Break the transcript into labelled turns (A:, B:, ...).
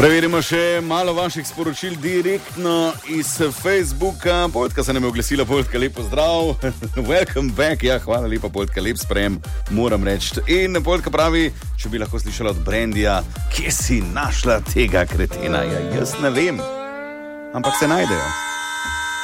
A: Preverimo še malo vaših sporočil direktno iz Facebooka. Poljka se nam je oglasila, Poljka, lep pozdrav. Welcome back, ja, hvala lepa, Poljka, lep sprejem, moram reči. In Poljka pravi, če bi lahko slišala od Brandija, kje si našla tega kretena? Ja, jaz ne vem, ampak se najdejo.